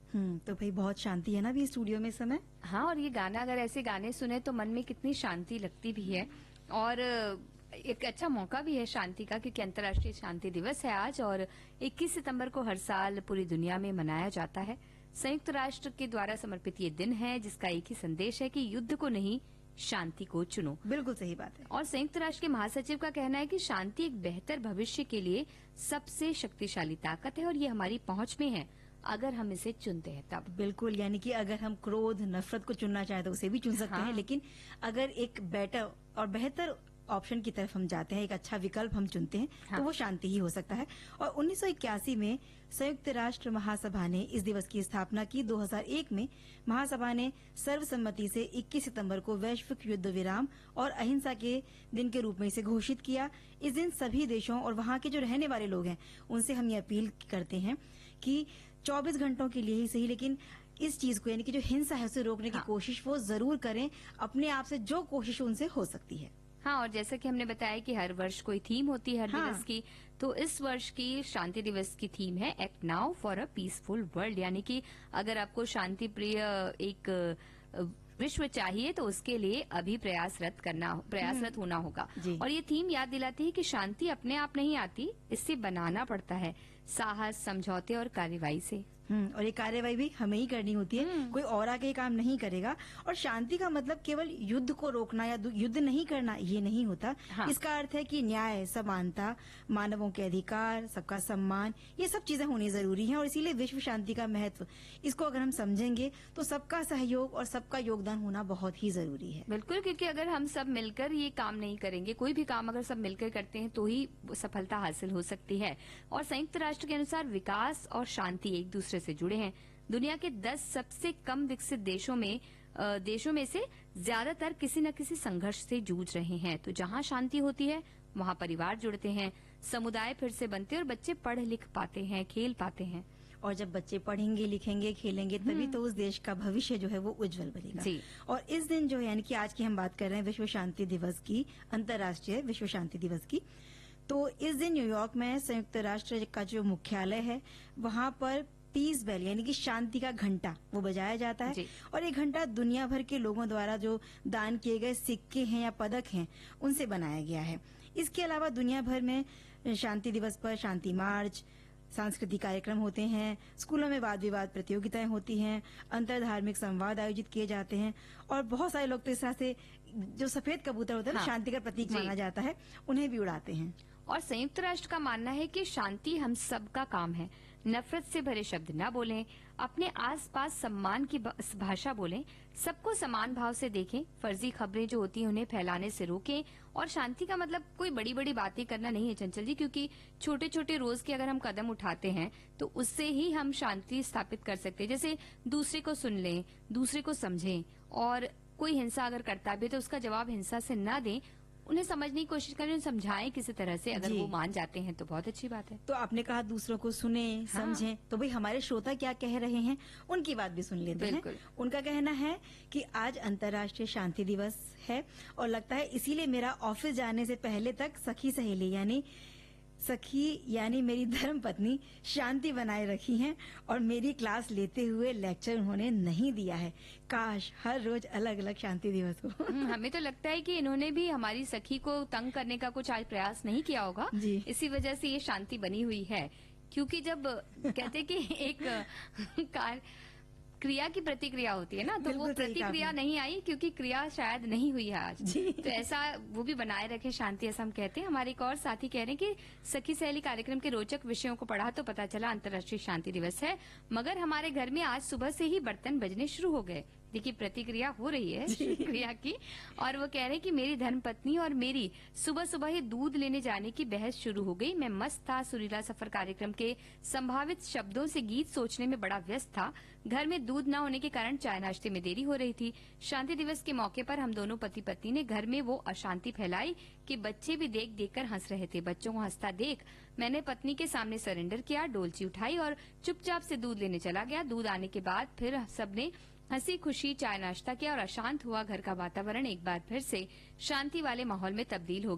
तो भाई बहुत शांति है ना अभी स्टूडियो में इस समय। हाँ, और ये गाना, अगर ऐसे गाने सुने तो मन में कितनी शांति लगती भी है। और एक अच्छा मौका भी है शांति का, क्योंकि अंतर्राष्ट्रीय शांति दिवस है आज, और 21 सितंबर को हर साल पूरी दुनिया में मनाया जाता है। संयुक्त राष्ट्र के द्वारा समर्पित ये दिन है, जिसका एक ही संदेश है कि युद्ध को नहीं, शांति को चुनो। बिल्कुल सही बात है। और संयुक्त राष्ट्र के महासचिव का कहना है कि शांति एक बेहतर भविष्य के लिए सबसे शक्तिशाली ताकत है, और ये हमारी पहुंच में है अगर हम इसे चुनते हैं तब। बिल्कुल, यानी कि अगर हम क्रोध, नफरत को चुनना चाहें तो उसे भी चुन सकते हैं, लेकिन अगर एक बेटर और बेहतर ऑप्शन की तरफ हम जाते हैं, एक अच्छा विकल्प हम चुनते हैं, तो वो शांति ही हो सकता है। और 1981 में संयुक्त राष्ट्र महासभा ने इस दिवस की स्थापना की। 2001 में महासभा ने सर्वसम्मति से 21 सितंबर को वैश्विक युद्ध विराम और अहिंसा के दिन के रूप में इसे घोषित किया। इस दिन सभी देशों और वहां के जो रहने वाले लोग हैं उनसे हम ये अपील करते हैं कि 24 घंटों के लिए ही सही, लेकिन इस चीज को, यानी कि जो हिंसा है उसे रोकने की कोशिश वो जरूर करें, अपने आप से जो कोशिश उनसे हो सकती है। हाँ, और जैसा कि हमने बताया कि हर वर्ष कोई थीम होती है हर दिवस की, तो इस वर्ष की शांति दिवस की थीम है act now for a peaceful world, यानी कि अगर आपको शांति प्रिय एक विश्व चाहिए तो उसके लिए अभी प्रयासरत होना होगा। और ये थीम याद दिलाती है कि शांति अपने आप नहीं आती, इससे बनाना पड़ता है साहस, समझौते और कार्रवाई से। और ये कार्रवाई भी हमें ही करनी होती है, कोई और आके काम नहीं करेगा। और शांति का मतलब केवल युद्ध को रोकना या युद्ध नहीं करना ये नहीं होता। इसका अर्थ है कि न्याय, समानता, मानवों के अधिकार, सबका सम्मान, ये सब चीजें होनी जरूरी हैं। और इसीलिए विश्व शांति का महत्व, इसको अगर हम समझेंगे तो सबका सहयोग और सबका योगदान होना बहुत ही जरूरी है। बिल्कुल, क्योंकि अगर हम सब मिलकर ये काम नहीं करेंगे, कोई भी काम अगर सब मिलकर करते हैं तो ही सफलता हासिल हो सकती है। और संयुक्त राष्ट्र के अनुसार विकास और शांति एक दूसरे से जुड़े हैं। दुनिया के 10 सबसे कम विकसित देशों में से ज्यादातर किसी न किसी संघर्ष से जूझ रहे हैं। तो जहां शांति होती है वहां परिवार जुड़ते हैं, समुदाय फिर से बनते हैं और बच्चे पढ़ लिख पाते हैं, खेल पाते हैं। और जब बच्चे पढ़ेंगे, लिखेंगे, खेलेंगे, तभी तो उस देश का भविष्य जो है वो उज्जवल बनेगा। और इस दिन जो है, यानी कि आज की हम बात कर रहे हैं विश्व शांति दिवस की, अंतर्राष्ट्रीय विश्व शांति दिवस की, तो इस दिन न्यूयॉर्क में संयुक्त राष्ट्र का जो मुख्यालय है वहां पर पीस बेल, यानी कि शांति का घंटा, वो बजाया जाता है। और ये घंटा दुनिया भर के लोगों द्वारा जो दान किए गए सिक्के हैं या पदक हैं उनसे बनाया गया है। इसके अलावा दुनिया भर में शांति दिवस पर शांति मार्च, सांस्कृतिक कार्यक्रम होते हैं, स्कूलों में वाद विवाद प्रतियोगिताएं होती हैं, अंतर धार्मिक संवाद आयोजित किए जाते हैं, और बहुत सारे लोग तो इस तरह से जो सफेद कबूतर होता है ना, शांति का प्रतीक माना जाता है, उन्हें भी उड़ाते हैं। और संयुक्त राष्ट्र का मानना है कि शांति हम सबका काम है। नफरत से भरे शब्द न बोलें, अपने आसपास सम्मान की भाषा बोलें, सबको समान भाव से देखें, फर्जी खबरें जो होती हैं उन्हें फैलाने से रोकें। और शांति का मतलब कोई बड़ी बड़ी बातें करना नहीं है चंचल जी, क्योंकि छोटे छोटे रोज के अगर हम कदम उठाते हैं तो उससे ही हम शांति स्थापित कर सकते हैं। जैसे दूसरे को सुन लें, दूसरे को समझें, और कोई हिंसा अगर करता भी तो उसका जवाब हिंसा से न दें, उन्हें समझने की कोशिश करें, उन्हें समझाएं किसी तरह से। अगर वो मान जाते हैं तो बहुत अच्छी बात है। तो आपने कहा दूसरों को सुने, समझें, तो भाई हमारे श्रोता क्या कह रहे हैं उनकी बात भी सुन लेते हैं। उनका कहना है कि आज अंतर्राष्ट्रीय शांति दिवस है और लगता है इसीलिए मेरा ऑफिस जाने से पहले तक सखी यानी मेरी धर्म पत्नी शांति बनाए रखी हैं और मेरी क्लास लेते हुए लेक्चर उन्होंने नहीं दिया है। काश हर रोज अलग अलग शांति दिवस हो। हमें तो लगता है कि इन्होंने भी हमारी सखी को तंग करने का कुछ आज प्रयास नहीं किया होगा, इसी वजह से ये शांति बनी हुई है। क्योंकि जब कहते कि एक क्रिया की प्रतिक्रिया होती है ना, तो वो प्रतिक्रिया नहीं आई क्योंकि क्रिया शायद नहीं हुई है आज। तो ऐसा वो भी बनाए रखे शांति, ऐसा हम कहते हैं। हमारे एक और साथी कह रहे हैं कि सखी सहेली कार्यक्रम के रोचक विषयों को पढ़ा तो पता चला अंतर्राष्ट्रीय शांति दिवस है, मगर हमारे घर में आज सुबह से ही बर्तन बजने शुरू हो गए। देखिए प्रतिक्रिया हो रही है क्रिया की। और वो कह रहे हैं कि मेरी धर्मपत्नी और मेरी सुबह सुबह ही दूध लेने जाने की बहस शुरू हो गई। मैं मस्त था, सुरीला सफर कार्यक्रम के संभावित शब्दों से गीत सोचने में बड़ा व्यस्त था। घर में दूध न होने के कारण चाय नाश्ते में देरी हो रही थी। शांति दिवस के मौके पर हम दोनों पति पत्नी ने घर में वो अशांति फैलाई कि बच्चे भी देख देख कर हंस रहे थे। बच्चों को हंसता देख मैंने पत्नी के सामने सरेंडर किया, डोलची उठाई और चुपचाप से दूध लेने चला गया। दूध आने के बाद फिर सबने हंसी खुशी चाय नाश्ता किया और अशांत हुआ घर का वातावरण एक बार फिर से शांति वाले माहौल में तब्दील हो